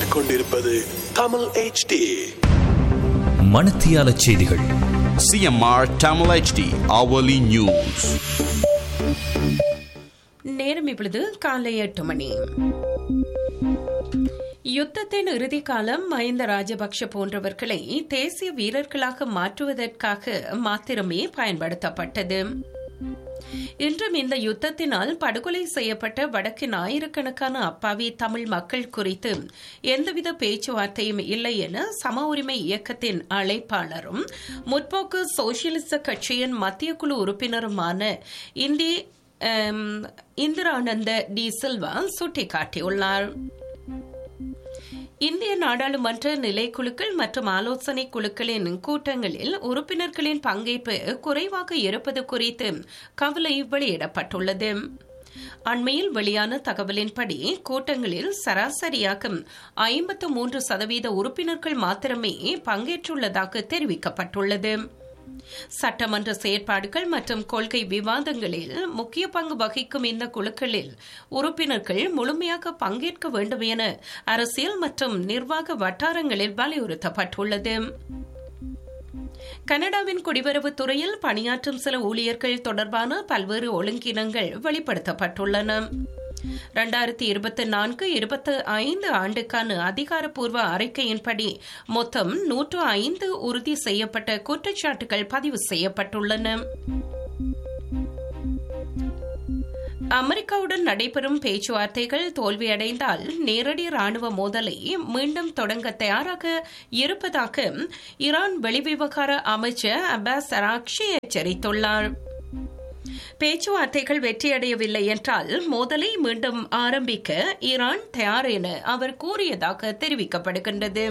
கேட்டுக்கொண்டிருப்பது தமிழ் HD. மணத்தியால செய்திகள். CMR Tamil HD hourly news. நேரம் இப்பொழுது காலை 8 மணி. யுத்தத்தின் இறுதி காலம் மஹிந்த ராஜபக்ஷ போன்றவர்களை தேசிய வீரர்களாக மாற்றுவதற்காக மாத்திரமே பயன்படுத்தப்பட்டது. இன்றும் இந்த யுத்தத்தினால் படுகொலை செய்யப்பட்ட வடக்கின் ஆயிரக்கணக்கான அப்பாவி தமிழ் மக்கள் குறித்து எந்தவித பேச்சுவார்த்தையும் இல்லை என சம உரிமை இயக்கத்தின் அழைப்பாளரும் முற்போக்கு சோசியலிச கட்சியின் மத்திய குழு உறுப்பினருமான இந்திரானந்த டி சில்வா சுட்டிக்காட்டியுள்ளார். இந்திய நாடாளுமன்ற நிலைக்குழுக்கள் மற்றும் ஆலோசனை குழுக்களின் கூட்டங்களில் உறுப்பினர்களின் பங்கேற்பு குறைவாக இருப்பது குறித்து கவலை வெளியிடப்பட்டுள்ளது. அண்மையில் வெளியான தகவலின்படி கூட்டங்களில் சராசரியாக 53% உறுப்பினர்கள் மாத்திரமே பங்கேற்றுள்ளதாக தெரிவிக்கப்பட்டுள்ளது. சட்டமன்ற செயற்பாடுகள் மற்றும் கொள்கை விவாதங்களில் முக்கிய பங்கு வகிக்கும் இந்த குழுக்களில் உறுப்பினர்கள் முழுமையாக பங்கேற்க வேண்டும் என அரசியல் மற்றும் நிர்வாக வட்டாரங்களில் வலியுறுத்தப்பட்டுள்ளது. கனடாவின் குடிவரவு துறையில் பணியாற்றும் சில ஊழியர்கள் தொடர்பான பல்வேறு ஒழுங்கினங்கள் வெளிப்படுத்தப்பட்டுள்ளன. 2024-25 ஆண்டுக்கான அதிகாரப்பூர்வ அறிக்கையின்படி மொத்தம் 105 உறுதி செய்யப்பட்ட குற்றச்சாட்டுகள் பதிவு செய்யப்பட்டுள்ளன. அமெரிக்காவுடன் நடைபெறும் பேச்சுவார்த்தைகள் தோல்வியடைந்தால் நேரடி ராணுவ மோதலை மீண்டும் தொடங்க தயாராக இருப்பதாக ஈரான் வெளிவிவகார அமைச்சர் அப்பாஸ் அராக்ஷி எச்சரித்துள்ளார். பேச்சுவார்த்தைகள் வெற்றியடையவில்லை என்றால் மோதலை மீண்டும் ஆரம்பிக்க ஈரான் தயார் என அவர் கூறியதாக தெரிவிக்கப்படுகின்றது.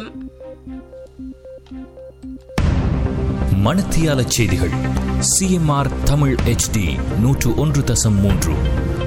மணத்தியால செய்திகள். CMR Tamil HD 101.3.